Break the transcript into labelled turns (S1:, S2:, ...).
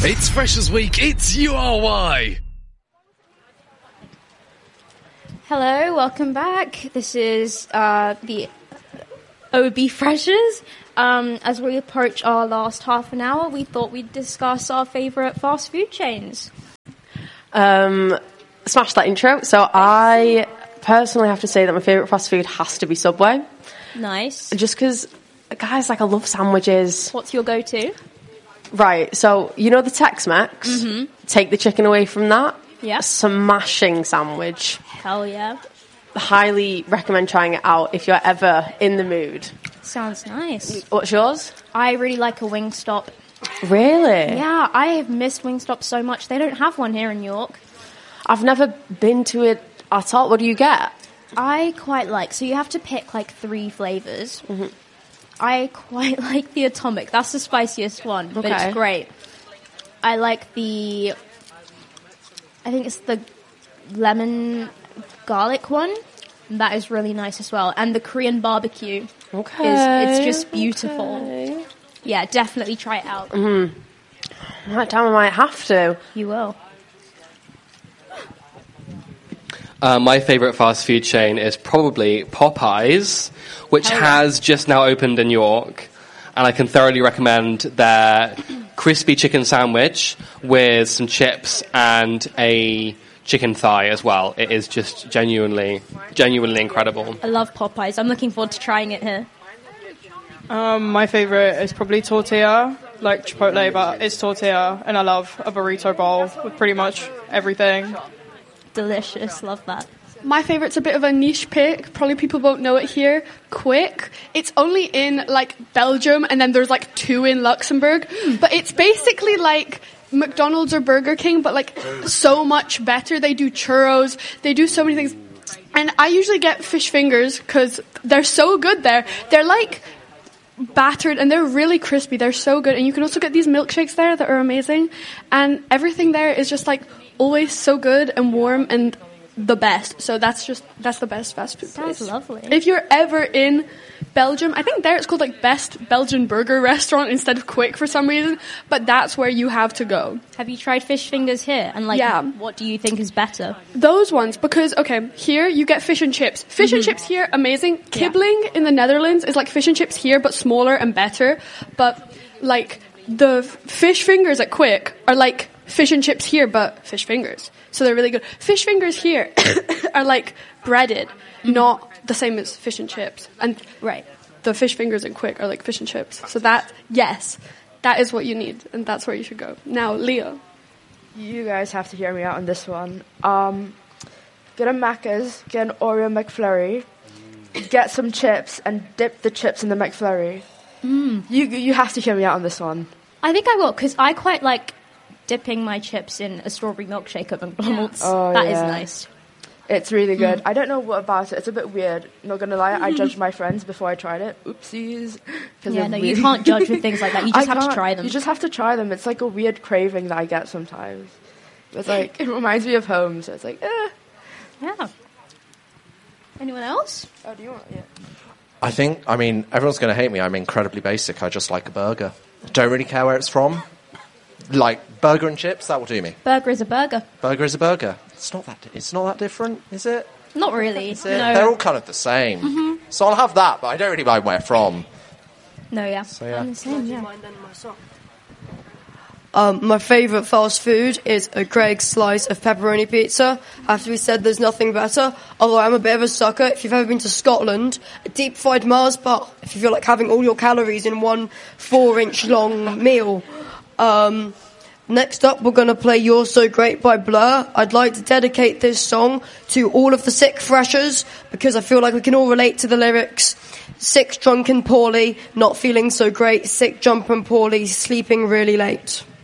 S1: It's Freshers Week, it's URY!
S2: Hello, welcome back. This is the OB Freshers. As we approach our last half an hour, we thought we'd discuss our favourite fast food chains.
S3: Smash that intro. So I personally have to say that my favourite fast food has to be Subway.
S2: Nice.
S3: Just because, guys, I love sandwiches.
S2: What's your go-to?
S3: Right, so you know the Tex-Mex? Mm-hmm. Take the chicken away from that.
S2: Yeah.
S3: A smashing sandwich.
S2: Hell yeah.
S3: Highly recommend trying it out if you're ever in the mood.
S2: Sounds nice.
S3: What's yours?
S2: I really like a Wingstop.
S3: Really?
S2: Yeah, I have missed Wingstop so much. They don't have one here in York.
S3: I've never been to it at all. What do you get?
S2: I quite like, so you have to pick 3 flavours.
S3: Mm-hmm.
S2: I quite like the Atomic. That's the spiciest one, but
S3: Okay.
S2: it's great. I like I think it's the lemon garlic one. That is really nice as well. And the Korean barbecue.
S3: Okay.
S2: It's just beautiful.
S3: Okay.
S2: Yeah, definitely try it out.
S3: Mm-hmm. Right, damn, I might have to.
S2: You will.
S4: My favourite fast food chain is probably Popeyes, which has just now opened in York, and I can thoroughly recommend their crispy chicken sandwich with some chips and a chicken thigh as well. It is just genuinely incredible.
S2: I love Popeyes. I'm looking forward to trying it here.
S5: My favourite is probably tortilla, like Chipotle, but it's tortilla, and I love a burrito bowl with pretty much everything.
S2: Delicious. Love that.
S6: My favourite's a bit of a niche pick. Probably people won't know it here. Quick. It's only in, Belgium, and then there's, 2 in Luxembourg. But it's basically like McDonald's or Burger King, but, so much better. They do churros. They do so many things. And I usually get fish fingers because they're so good there. They're, battered, and they're really crispy. They're so good. And you can also get these milkshakes there that are amazing. And everything there is just, always so good and warm and the best. So that's the best fast food place.
S2: Sounds lovely.
S6: If you're ever in Belgium, I think there it's called Best Belgian Burger Restaurant instead of Quick for some reason, but that's where you have to go.
S2: Have you tried fish fingers here? And
S6: Yeah.
S2: What do you think is better?
S6: Those ones, because here you get fish and chips. Fish and chips here, amazing. Kibbeling in the Netherlands is like fish and chips here, but smaller and better. But the fish fingers at Quick are like fish and chips here, but fish fingers. So they're really good. Fish fingers here are breaded, not the same as fish and chips. And the fish fingers at Quick are like fish and chips. So that is what you need, and that's where you should go. Now, Leo.
S7: You guys have to hear me out on this one. Get a Macca's, get an Oreo McFlurry, get some chips, and dip the chips in the McFlurry. You have to hear me out on this one.
S2: I think I will, because I quite like dipping my chips in a strawberry milkshake at McDonald's.
S7: Oh,
S2: that is nice.
S7: It's really good. I don't know what about it. It's a bit weird. Not gonna lie, I judged my friends before I tried it. Oopsies.
S2: Yeah, no, you can't judge with things like that. You just have to try them.
S7: You just have to try them. It's like a weird craving that I get sometimes. It's it reminds me of home, so it's
S2: Yeah. Anyone else?
S7: Oh, do you want? Yeah.
S8: Everyone's going to hate me. I'm incredibly basic. I just like a burger. Don't really care where it's from. Burger and chips, that will do me.
S2: Burger is a burger.
S8: Burger is a burger. It's not that different, is it?
S2: Not really.
S8: Is it? No. They're all kind of the same. Mm-hmm. So I'll have that, but I don't really mind where from.
S2: No, yeah.
S8: So, yeah.
S2: I'm the same, yeah.
S9: My favourite fast food is a Greg's slice of pepperoni pizza. Have to be said, there's nothing better. Although I'm a bit of a sucker. If you've ever been to Scotland, a deep fried Mars bar. If you feel like having all your calories in one 4-inch long meal. Next up, we're going to play You're So Great by Blur. I'd like to dedicate this song to all of the sick freshers because I feel like we can all relate to the lyrics. Sick, drunk and poorly, not feeling so great. Sick, drunk and poorly, sleeping really late.